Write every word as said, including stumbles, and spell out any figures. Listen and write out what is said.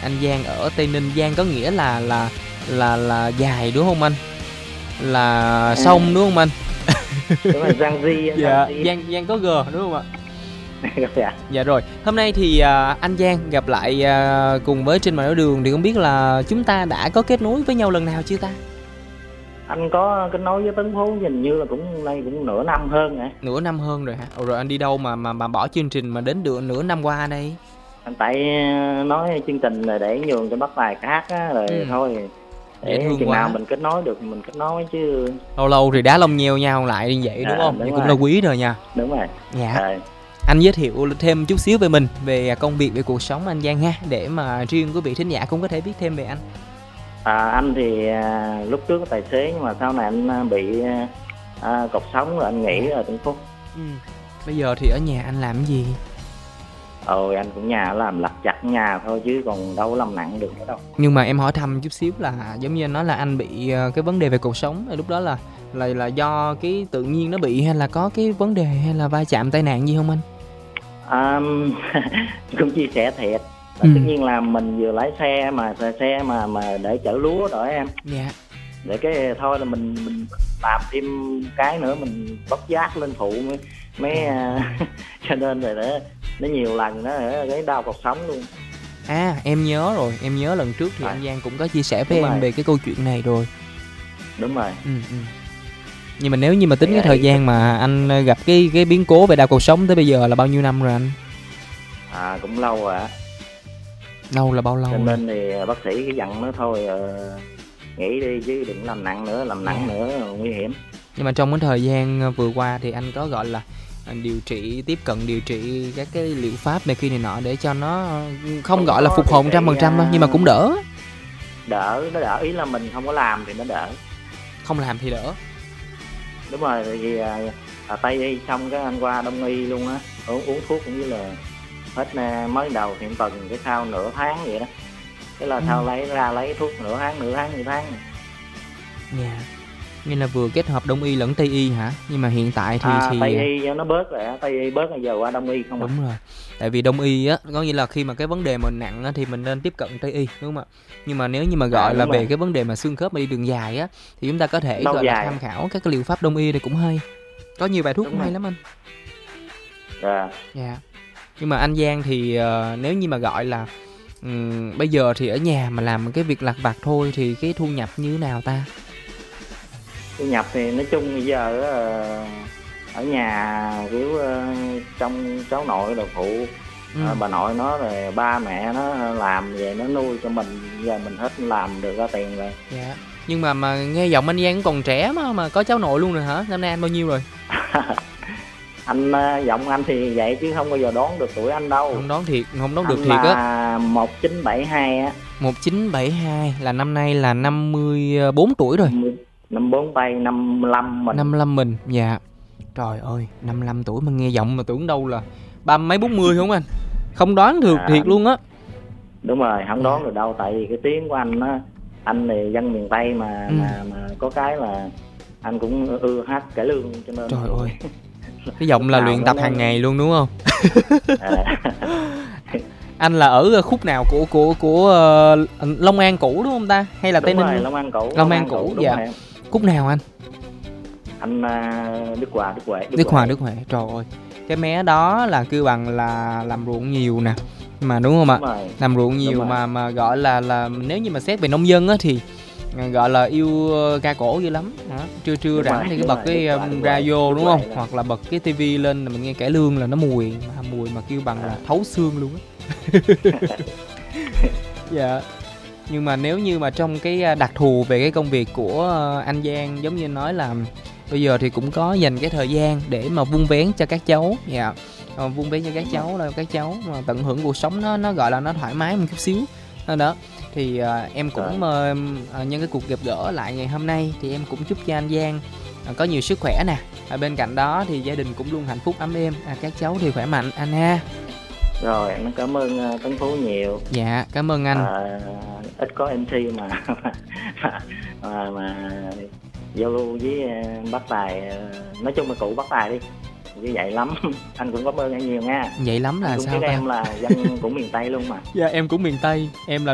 anh Giang ở Tây Ninh. Giang có nghĩa là là là là dài đúng không anh? Là À. sông đúng không anh? Đúng rồi, Giang Di. Dạ, Giang Giang có G đúng không ạ? Dạ. Dạ rồi, hôm nay thì à, anh Giang gặp lại à, cùng với Trên Mọi Nẻo Đường thì không biết là chúng ta đã có kết nối với nhau lần nào chưa ta? Anh có kết nối với Tấn Phú hình như là cũng nay cũng nửa năm hơn rồi. Nửa năm hơn rồi hả? Ồ, rồi anh đi đâu mà mà mà bỏ chương trình mà đến được nửa năm qua đây? Anh tại nói chương trình là để nhường cho Bác Tài khác á, rồi ừ. thôi để chừng nào mình kết nối được mình kết nối chứ. Lâu lâu thì đá lông nheo nhau lại như vậy đúng à, không? Đúng cũng là quý rồi nha. Đúng rồi. Dạ. Rồi. Anh giới thiệu thêm chút xíu về mình, về công việc, về cuộc sống anh Giang ha, để mà riêng quý vị thính giả cũng có thể biết thêm về anh. À, anh thì à, lúc trước có tài xế nhưng mà sau này anh bị à, cột sống rồi anh nghỉ rồi Tấn Phú. Ừ. Bây giờ thì ở nhà anh làm cái gì? Ồ, anh cũng nhà làm lặt vặt nhà thôi chứ còn đâu có làm nặng được nữa đâu. Nhưng mà em hỏi thăm chút xíu là giống như anh nói là anh bị cái vấn đề về cuộc sống, lúc đó là là là do cái tự nhiên nó bị hay là có cái vấn đề hay là va chạm tai nạn gì không anh? À, cũng chia sẻ thiệt. Ừ. Tất nhiên là mình vừa lái xe mà xe mà mà để chở lúa rồi em. Dạ. Để cái thôi là mình mình làm thêm cái nữa mình bóc giác lên phụ mới mới uh, cho nên rồi đó nó nhiều lần đó cái đau cột sống luôn. À em nhớ rồi, em nhớ lần trước thì à. anh Giang cũng có chia sẻ với Đúng em rồi. về cái câu chuyện này rồi. Đúng rồi. Ừ, ừ. Nhưng mà nếu như mà tính cái thời gian mà anh gặp cái cái biến cố về đau cột sống tới bây giờ là bao nhiêu năm rồi anh? À cũng lâu rồi ạ. Lâu là bao lâu? Cho nên thì bác sĩ cái dặn nó thôi uh, nghỉ đi chứ đừng làm nặng nữa, làm nặng yeah. nữa nguy hiểm. Nhưng mà trong cái thời gian vừa qua thì anh có gọi là điều trị, tiếp cận điều trị các cái liệu pháp này kia này nọ để cho nó không, không gọi là phục hồi một trăm phần trăm đâu, nhưng mà cũng đỡ. Đỡ, nó đỡ, ý là mình không có làm thì nó đỡ. Không làm thì đỡ. Đúng rồi, vì à, à, Tây y xong cái anh qua Đông y luôn á, uống, uống thuốc cũng như là hết mới đầu thì tuần, cái sau nửa tháng vậy đó. Thế là ừ. sau lấy ra lấy thuốc nửa tháng, nửa tháng, nửa tháng. Dạ. Yeah. Nên là vừa kết hợp Đông y lẫn Tây y hả? Nhưng mà hiện tại thì... À, thì... Tây y nó bớt rồi á, Tây y bớt rồi giờ qua Đông y không. Đúng à. Rồi. Tại vì Đông y á, có nghĩa là khi mà cái vấn đề mà nặng á, thì mình nên tiếp cận Tây y, đúng không ạ? Nhưng mà nếu như mà gọi à, là về rồi. Cái vấn đề mà xương khớp mà đi đường dài á, thì chúng ta có thể gọi là tham khảo các cái liệu pháp Đông y này cũng hay. Có nhiều bài thuốc cũng hay lắm anh. Dạ. Dạ. Nhưng mà anh Giang thì uh, nếu như mà gọi là um, bây giờ thì ở nhà mà làm cái việc lặt vặt thôi thì cái thu nhập như thế nào ta? Thu nhập thì nói chung bây giờ ở nhà kiểu trong cháu nội đồ phụ, ừ. bà nội nó rồi ba mẹ nó làm về nó nuôi cho mình, giờ mình hết làm được ra tiền rồi. Dạ. Nhưng mà mà nghe giọng anh Giang cũng còn trẻ mà mà có cháu nội luôn rồi hả? Năm nay anh bao nhiêu rồi? Anh giọng anh thì vậy chứ không bao giờ đoán được tuổi anh đâu. Không đoán thiệt, không đoán anh được thiệt á. Là một chín bảy hai á. một chín bảy hai là năm nay là năm mươi bốn tuổi rồi. Năm bốn tay, năm mươi lăm mình. năm mươi lăm mình, dạ. Trời ơi, năm mươi lăm tuổi mà nghe giọng mà tưởng đâu là ba mấy bốn mươi không anh? Không đoán được à, thiệt luôn á. Đúng rồi, không đoán được đâu, tại vì cái tiếng của anh á, anh thì dân miền Tây mà, ừ. mà mà có cái là anh cũng ưa hát cải lương cho nên. Trời ơi. Cái giọng là luyện tập hàng ngày luôn đúng không? À. Anh là ở khúc nào của của của uh, Long An cũ đúng không ta? Hay là đúng Tây Ninh? Rồi, Long An cũ. Long, Long An, An cũ, dạ. Rồi. Khúc nào anh? Anh uh, Đức Hòa, Đức Huệ. Đức, Đức Hòa, Đức Huệ. Trời ơi. Cái mé đó là kêu bằng là làm ruộng nhiều nè. Mà đúng không ạ? Đúng làm ruộng nhiều mà mà gọi là là nếu như mà xét về nông dân á thì gọi là yêu ca cổ dữ lắm. Đó. Trưa trưa rảnh rồi, thì cứ bật rồi, cái um, radio đúng không? Hoặc là bật cái tivi lên là mình nghe cải lương là nó mùi, mà mùi mà kêu bằng à. là thấu xương luôn á. Dạ. Nhưng mà nếu như mà trong cái đặc thù về cái công việc của anh Giang, giống như nói là bây giờ thì cũng có dành cái thời gian để mà vun vén cho các cháu, dạ, à, vun vén cho các cháu là các cháu mà tận hưởng cuộc sống nó nó gọi là nó thoải mái một chút xíu đó, đó. Thì à, em cũng uh, nhân cái cuộc gặp gỡ lại ngày hôm nay thì em cũng chúc cho anh Giang uh, có nhiều sức khỏe nè. À, bên cạnh đó thì gia đình cũng luôn hạnh phúc ấm êm, à, các cháu thì khỏe mạnh anh ha. Rồi em cảm ơn uh, Tấn Phú nhiều. Dạ cảm ơn anh. À, ít có em xê mà mà, mà giao lưu với uh, bác Tài, uh, nói chung là cụ bác Tài đi như vậy lắm. Anh cũng cảm ơn anh nhiều nha. Vậy lắm là anh cũng sao biết ta? Em là dân của miền Tây luôn mà. Dạ em cũng miền Tây, em là